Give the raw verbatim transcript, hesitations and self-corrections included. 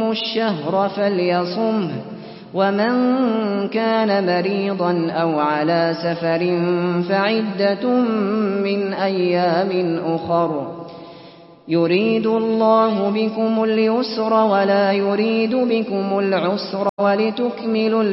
منكم الشهر فليصمه ومن كان مريضا أو على سفر فعدة من أيام أخر يريد الله بكم اليسر ولا يريد بكم العسر ولتكملوا